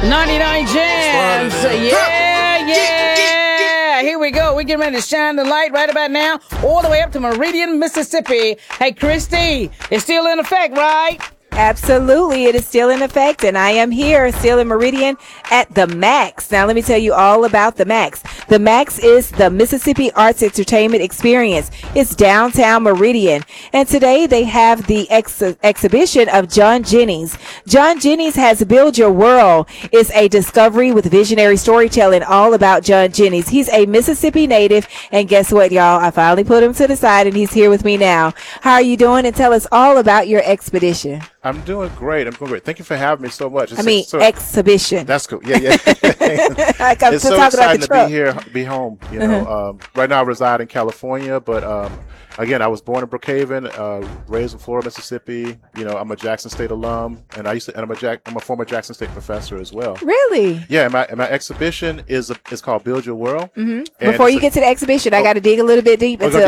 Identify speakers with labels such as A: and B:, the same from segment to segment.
A: 99 Jams. Yeah. Here we go. We're getting ready to shine the light right about now, all the way up to Meridian, Mississippi. Hey, Christy, it's still in effect, right?
B: Absolutely. It is still in effect, and I am here still in Meridian at the Max. Now, let me tell you all about the Max. The Max is the Mississippi Arts Entertainment Experience. It's downtown Meridian, and today they have the exhibition of John Jennings. John Jennings has Build Your World. It's a discovery with visionary storytelling all about John Jennings. He's a Mississippi native, and guess what, y'all? I finally put him to the side, and he's here with me now. How are you doing? And tell us all about your expedition.
C: I'm doing great. Thank you for having me so much.
B: Exhibition.
C: That's cool. Yeah.
B: It's
C: so exciting to be home. You know, right now I reside in California, but again, I was born in Brookhaven, raised in Florida, Mississippi. You know, I'm a Jackson State alum, and I'm a former Jackson State professor as well.
B: Really?
C: Yeah. My exhibition is called Build Your World.
B: Mm-hmm. Before you get to the exhibition, I got to dig a little bit deep into.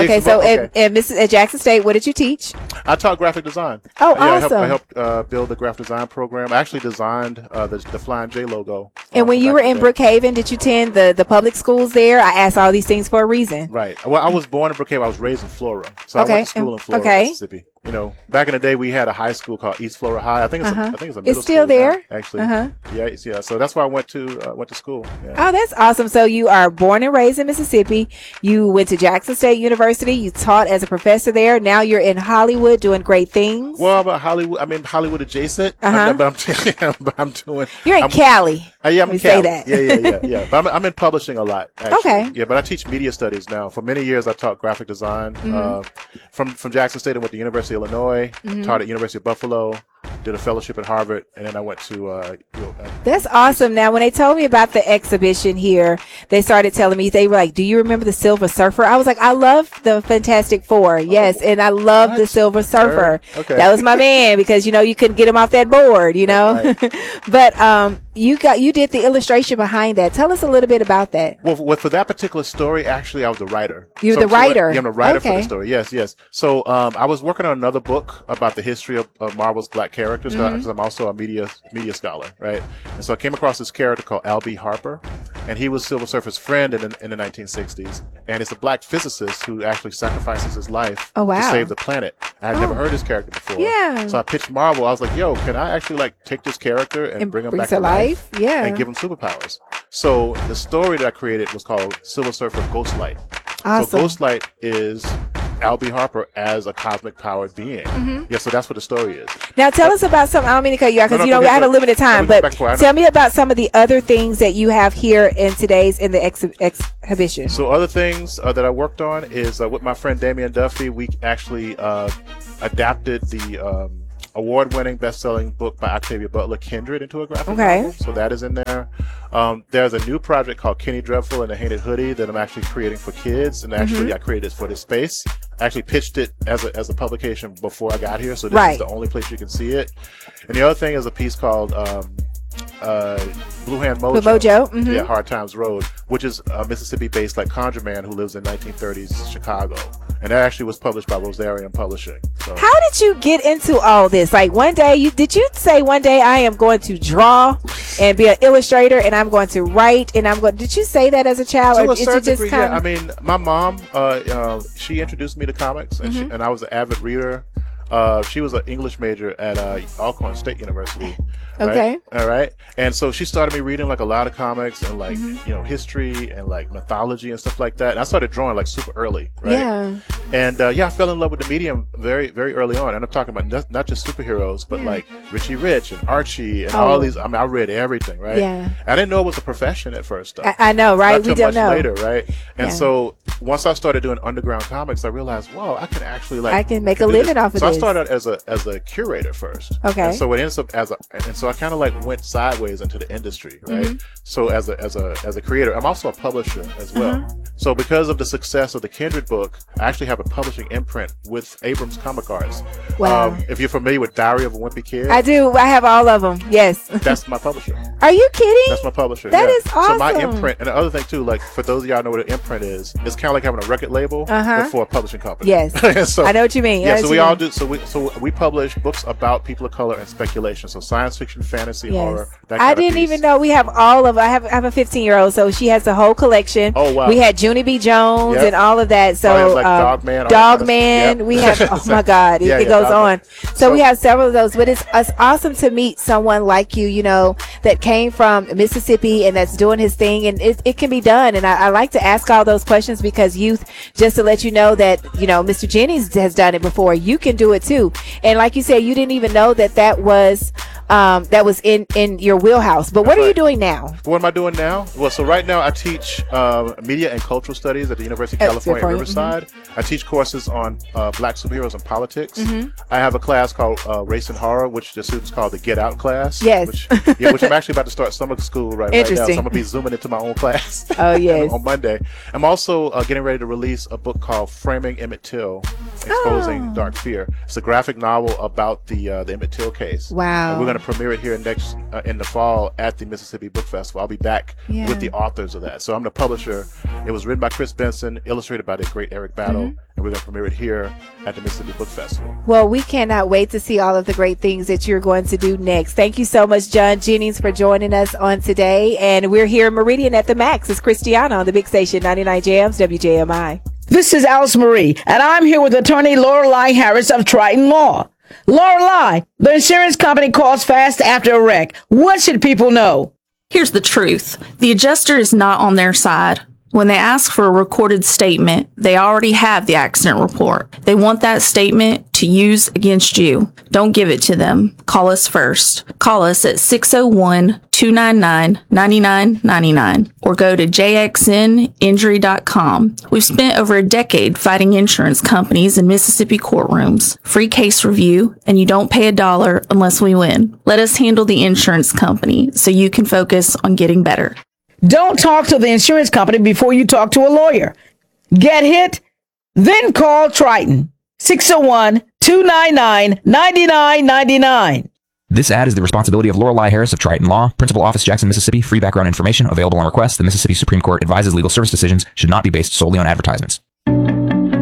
B: At Jackson State, what did you teach?
C: I taught graphic design.
B: Oh, awesome!
C: I helped build the graphic design program. I actually designed the Flying J logo.
B: And when you were in Brookhaven, did you attend the public schools there? I asked all these things for a reason.
C: Right. Well, I was born in Brookhaven. I was raised in Flora. So I went to school in Flora, Mississippi. You know, back in the day, we had a high school called East Flora High. I think it's a middle school.
B: It's still there,
C: now, actually. Yeah. So that's where I went to school. Yeah.
B: Oh, that's awesome. So you are born and raised in Mississippi. You went to Jackson State University. You taught as a professor there. Now you're in Hollywood doing great things.
C: Well, about Hollywood, I mean Hollywood adjacent. But I'm doing.
B: You're in Cali.
C: Yeah, I'm in
B: Say
C: Cali.
B: that.
C: Yeah. But I'm in publishing a lot. Actually.
B: Okay.
C: Yeah, but I teach media studies now. For many years, I taught graphic design. From Jackson State, I went to University of Illinois. Taught at University of Buffalo, did a fellowship at Harvard, and then I went to
B: That's awesome. Now, when they told me about the exhibition here, they started telling me, they were like, do you remember the Silver Surfer? I was like, I love the Fantastic Four. Yes, and I love the Silver Surfer.
C: Okay.
B: That was my man, because, you couldn't get him off that board, Right. But you did the illustration behind that. Tell us a little bit about that.
C: Well, for that particular story, actually, I was the writer.
B: You're the writer?
C: Yeah, I'm the writer for the story. Yes. So I was working on another book about the history of Marvel's black characters, because I'm also a media scholar, right? And so I came across this character called Albie Harper, and he was Silver Surfer's friend in the 1960s. And it's a black physicist who actually sacrifices his life to save the planet. I had never heard this character before.
B: Yeah.
C: So I pitched Marvel. I was like, yo, can I actually take this character and bring him back to life?
B: Yeah.
C: And give him superpowers. So the story that I created was called Silver Surfer Ghostlight.
B: Awesome.
C: So Ghostlight is Albie Harper as a cosmic powered being. Yeah, so that's what the story is.
B: Now tell us about some, I don't mean to cut you out because I have a limited time, but tell me about some of the other things that you have here in the exhibition.
C: So other things that I worked on is with my friend Damian Duffy, we actually adapted the award-winning best-selling book by Octavia Butler, Kindred, into a graphic novel. So that is in there. There's a new project called Kenny Dreadful and the Hated Hoodie that I'm actually creating for kids, and actually I created it for this space. I actually pitched it as a publication before I got here, so this is the only place you can see it. And the other thing is a piece called Blue Hand Mojo. Yeah, Hard Times Road, which is a Mississippi-based conjure man who lives in 1930s Chicago. And that actually was published by Rosarian Publishing. So.
B: How did you get into all this? One day, did you say one day I am going to draw and be an illustrator and I'm going to write and did you say that as a child?
C: To a certain degree, yeah. I mean, my mom, she introduced me to comics and I was an avid reader. She was an English major at Alcorn State University. Right?
B: Okay.
C: All right. And so she started me reading a lot of comics and history and mythology and stuff like that. And I started drawing super early. Right.
B: Yeah.
C: And I fell in love with the medium very, very early on. And I'm talking about not just superheroes, but Richie Rich and Archie and all these. I mean, I read everything. Right.
B: Yeah.
C: I didn't know it was a profession at first.
B: I know, right?
C: Not
B: we don't know.
C: Later, right? And so once I started doing underground comics, I realized, wow, I can actually
B: I can make a living off of
C: this.
B: this.
C: So I started as a curator first.
B: Okay.
C: And so it ends up so I kind of went sideways into the industry, right? So as a creator, I'm also a publisher as well. So because of the success of the Kindred book, I actually have a publishing imprint with Abrams Comic Arts.
B: Wow.
C: If you're familiar with Diary of a Wimpy Kid,
B: I do. I have all of them. Yes.
C: That's my publisher.
B: Are you kidding?
C: That's my publisher.
B: That is
C: So my
B: awesome.
C: imprint, and the other thing too, like for those of y'all know what an imprint is, it's kind of like having a record label but for a publishing company.
B: Yes.
C: So,
B: I know what you mean.
C: Yeah, so we all do. So we publish books about people of color and speculation. So science fiction, fantasy, horror. That
B: I
C: kind of
B: didn't
C: piece.
B: even know we have all of. I have a 15-year-old, so she has the whole collection.
C: Oh wow.
B: We had Junie B. Jones
C: Yep.
B: and all of that. So
C: like Dogman.
B: Dogman.
C: Yep.
B: We have. Oh my God, it goes on. So we have several of those. But it's awesome to meet someone like you. You know, that came from Mississippi and that's doing his thing, and it can be done. And I like to ask all those questions because youth, just to let you know that, you know, Mr. Jennings has done it before. You can do it too. And like you said, you didn't even know that was in your wheelhouse. But what are you doing now?
C: What am I doing now? Well, so right now I teach media and cultural studies at the University of California, Riverside. I teach courses on Black superheroes and politics. I have a class called Race and Horror, which the students call the Get Out class.
B: Yes.
C: Which I'm actually about to start summer school right now. So I'm going to be zooming into my own class on Monday. I'm also getting ready to release a book called Framing Emmett Till, Exposing Dark Fear. It's a graphic novel about the Emmett Till case.
B: Wow.
C: And we're going to premiere it here in the fall at the Mississippi Book Festival. I'll be back with the authors of that. So I'm the publisher. It was written by Chris Benson, illustrated by the great Eric Battle, and we're going to premiere it here at the Mississippi Book Festival.
B: Well, we cannot wait to see all of the great things that you're going to do next. Thank you so much, John Jennings, for joining us on today. And we're here in Meridian at the Max. It's Christiana on the big station 99 Jams, WJMI.
A: This is Alice Marie, and I'm here with attorney Lorelei Harris of Triton Law. Lorelei, the insurance company calls fast after a wreck. What should people know?
D: Here's the truth. The adjuster is not on their side. When they ask for a recorded statement, they already have the accident report. They want that statement to use against you. Don't give it to them. Call us first. Call us at 601-299-9999 or go to jxninjury.com. We've spent over a decade fighting insurance companies in Mississippi courtrooms. Free case review, and you don't pay $1 unless we win. Let us handle the insurance company so you can focus on getting better.
A: Don't talk to the insurance company before you talk to a lawyer. Get hit? Then call Triton. 601-299-9999.
E: This ad is the responsibility of Lorelei Harris of Triton Law, Principal Office, Jackson, Mississippi. Free background information available on request. The Mississippi Supreme Court advises legal service decisions should not be based solely on advertisements.